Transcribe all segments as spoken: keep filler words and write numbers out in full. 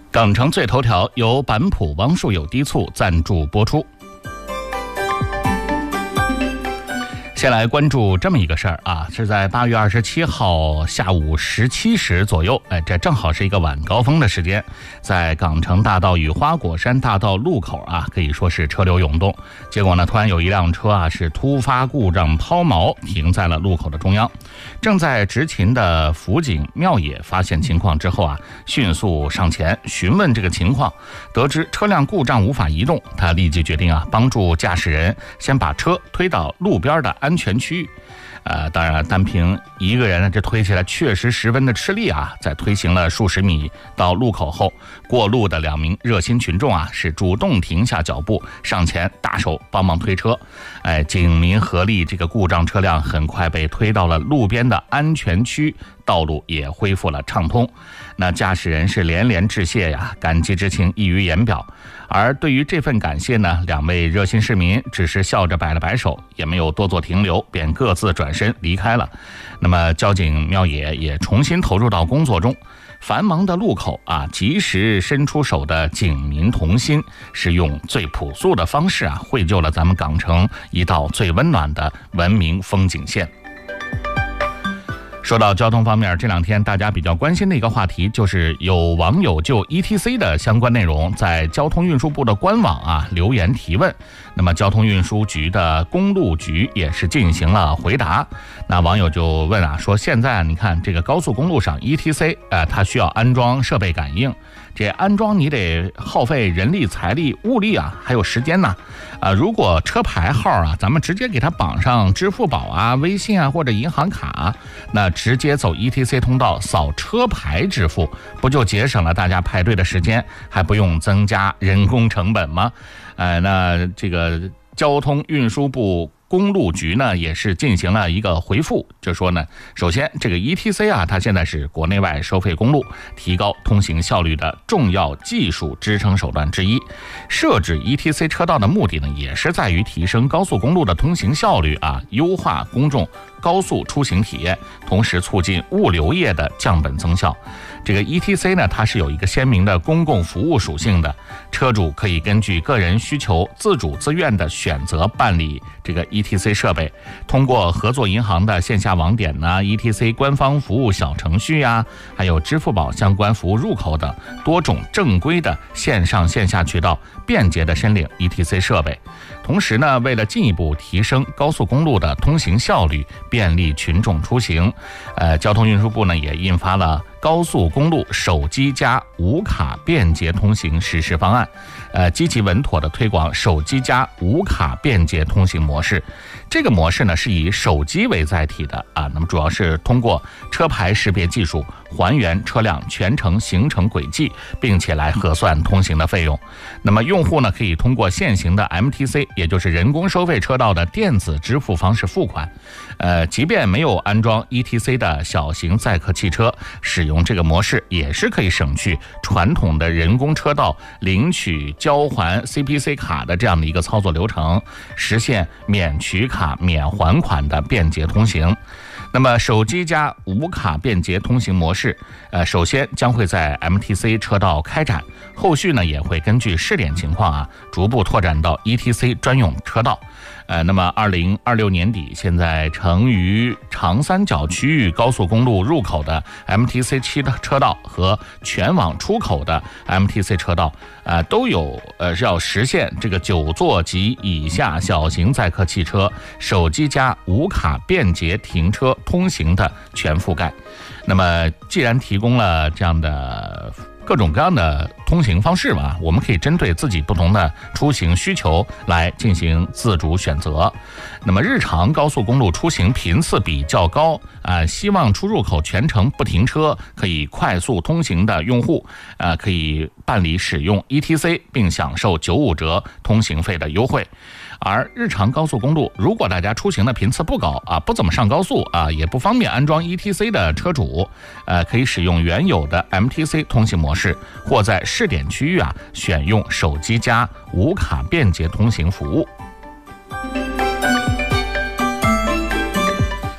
港城最头条由板浦汪树有低促赞助播出。先来关注这么一个事儿啊，是在八月二十七号下午十七时左右，哎，这正好是一个晚高峰的时间，在港城大道与花果山大道路口啊，可以说是车流涌动。结果呢，突然有一辆车啊是突发故障抛锚，停在了路口的中央。正在执勤的辅警妙野发现情况之后啊，迅速上前询问这个情况，得知车辆故障无法移动，他立即决定啊，帮助驾驶人先把车推到路边的安全区域。呃，当然，单凭一个人呢，这推起来确实十分的吃力啊。在推行了数十米到路口后，过路的两名热心群众啊，是主动停下脚步，上前大手帮忙推车。哎，警民合力，这个故障车辆很快被推到了路边的安全区，道路也恢复了畅通。那驾驶人是连连致谢呀，感激之情溢于言表。而对于这份感谢呢，两位热心市民只是笑着摆了摆手，也没有多做停留，便各自转身离开了。那么交警妙野也重新投入到工作中。繁忙的路口啊，及时伸出手的警民同心，是用最朴素的方式啊，绘就了咱们港城一道最温暖的文明风景线。说到交通方面，这两天大家比较关心的一个话题，就是有网友就 E T C 的相关内容在交通运输部的官网啊留言提问。那么交通运输局的公路局也是进行了回答。那网友就问啊，说现在你看这个高速公路上 E T C 呃，它需要安装设备感应，这安装你得耗费人力、财力、物力啊，还有时间呢。啊，如果车牌号啊，咱们直接给它绑上支付宝啊、微信啊或者银行卡啊，那直接走 E T C 通道扫车牌支付，不就节省了大家排队的时间，还不用增加人工成本吗？呃，那这个交通运输部公路局呢也是进行了一个回复，就说呢，首先这个 E T C 啊，它现在是国内外收费公路提高通行效率的重要技术支撑手段之一。设置 E T C 车道的目的呢，也是在于提升高速公路的通行效率啊，优化公众高速出行体验，同时促进物流业的降本增效。这个 E T C 呢，它是有一个鲜明的公共服务属性的，车主可以根据个人需求自主自愿的选择办理这个 E T C 设备，通过合作银行的线下网点呢、E T C 官方服务小程序呀、啊，还有支付宝相关服务入口等多种正规的线上线下渠道，便捷的申领 E T C 设备。同时呢，为了进一步提升高速公路的通行效率，便利群众出行，呃，交通运输部呢也印发了高速公路手机加无卡便捷通行实施方案，呃，积极稳妥的推广手机加无卡便捷通行模式。这个模式呢是以手机为载体的啊，那么主要是通过车牌识别技术还原车辆全程行程轨迹，并且来核算通行的费用。那么用户呢可以通过现行的 M T C， 也就是人工收费车道的电子支付方式付款。呃，即便没有安装 E T C 的小型载客汽车，使用这个模式也是可以省去传统的人工车道领取交还 C P C 卡的这样的一个操作流程，实现免取卡免还款的便捷通行。那么手机加无卡便捷通行模式，呃，首先将会在 M T C 车道开展，后续呢也会根据试点情况啊，逐步拓展到 E T C 专用车道。呃，那么二零二六年底，现在成于长三角区域高速公路入口的 M T C 七的车道和全网出口的 M T C 车道，呃，都有呃是要实现这个九座及以下小型载客汽车手机加无卡便捷停车通行的全覆盖。那么，既然提供了这样的各种各样的通行方式嘛，我们可以针对自己不同的出行需求来进行自主选择。那么日常高速公路出行频次比较高啊、呃，希望出入口全程不停车，可以快速通行的用户，呃，可以办理使用 E T C 并享受九五折通行费的优惠。而日常高速公路，如果大家出行的频次不高啊，不怎么上高速啊，也不方便安装 E T C 的车主，呃，可以使用原有的 M T C 通行模式，或在试点区域啊选用手机加无卡便捷通行服务。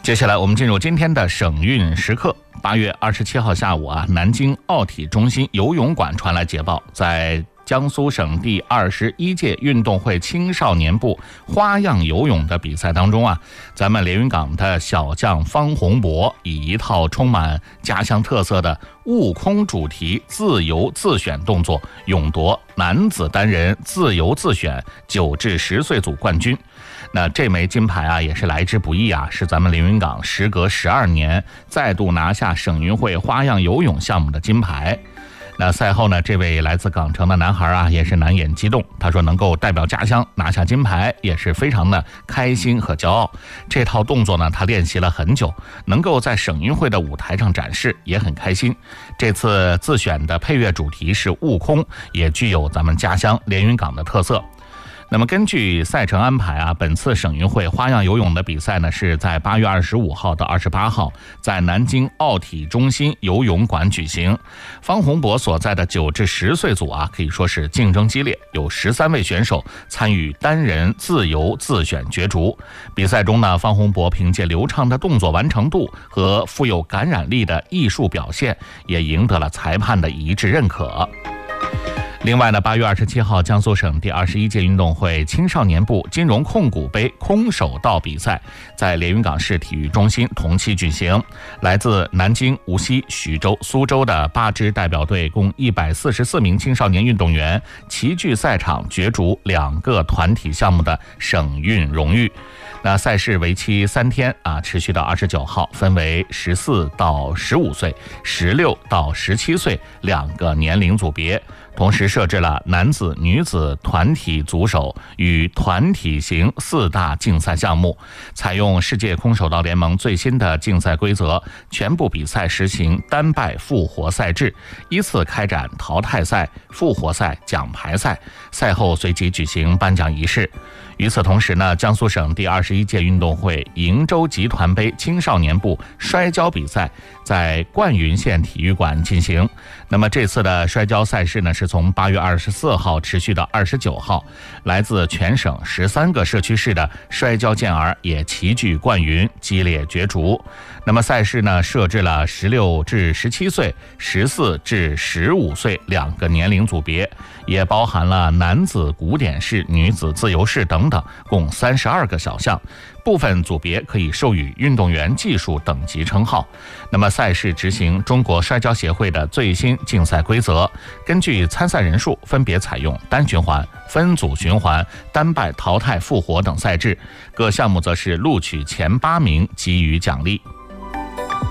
接下来我们进入今天的省运时刻。八月二十七号下午啊，南京奥体中心游泳馆传来捷报，在江苏省第二十一届运动会青少年部花样游泳的比赛当中啊，咱们连云港的小将方洪博以一套充满家乡特色的悟空主题自由自选动作，勇夺男子单人自由自选九至十岁组冠军。那这枚金牌啊，也是来之不易啊，是咱们连云港时隔十二年再度拿下省运会花样游泳项目的金牌。那赛后呢，这位来自港城的男孩啊，也是难掩激动。他说，能够代表家乡拿下金牌，也是非常的开心和骄傲。这套动作呢，他练习了很久，能够在省运会的舞台上展示，也很开心。这次自选的配乐主题是悟空，也具有咱们家乡连云港的特色。那么根据赛程安排啊，本次省运会花样游泳的比赛呢，是在八月二十五号到二十八号在南京奥体中心游泳馆举行。方洪博所在的九至十岁组啊，可以说是竞争激烈，有十三位选手参与单人自由自选角逐。比赛中呢，方洪博凭借流畅的动作完成度和富有感染力的艺术表现，也赢得了裁判的一致认可。另外呢，八月二十七号，江苏省第二十一届运动会青少年部金融控股杯空手道比赛在连云港市体育中心同期举行。来自南京、无锡、徐州、苏州的八支代表队，共一百四十四名青少年运动员齐聚赛场，角逐两个团体项目的省运荣誉。那赛事为期三天啊，持续到二十九号，分为十四到十五岁、十六到十七岁两个年龄组别。同时设置了男子、女子团体组手与团体型四大竞赛项目，采用世界空手道联盟最新的竞赛规则，全部比赛实行单败复活赛制，依次开展淘汰赛、复活赛、奖牌赛，赛后随即举行颁奖仪式。与此同时呢，江苏省第二十一届运动会鄞州集团杯青少年部摔跤比赛在灌云县体育馆进行。那么这次的摔跤赛事呢，是从八月二十四号持续到二十九号，来自全省十三个社区市的摔跤健儿也齐聚灌云，激烈角逐。那么赛事呢，设置了十六至十七岁、十四至十五岁两个年龄组别，也包含了男子古典式、女子自由式等等，共三十二个小项。部分组别可以授予运动员技术等级称号。那么赛事执行中国摔跤协会的最新竞赛规则，根据参赛人数分别采用单循环、分组循环、单败淘汰复活等赛制，各项目则是录取前八名给予奖励。